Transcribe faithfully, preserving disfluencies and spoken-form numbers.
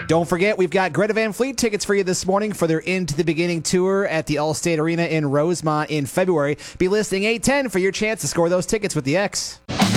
Don't forget, we've got Greta Van Fleet tickets for you this morning for their Into the Beginning tour at the Allstate Arena in Rosemont in February. Be listening eight ten for your chance to score those tickets with the X.